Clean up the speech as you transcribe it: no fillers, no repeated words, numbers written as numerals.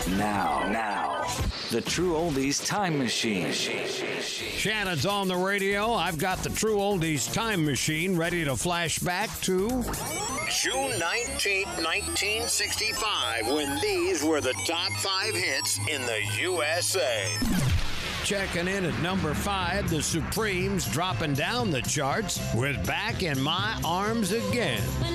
Now, the True Oldies Time Machine. Shannon's on the radio. I've got the True Oldies Time Machine ready to flash back to June 19th, 1965, when these were the top 5 hits in the USA. checking in at number 5. The Supremes dropping down the charts with Back in My Arms Again.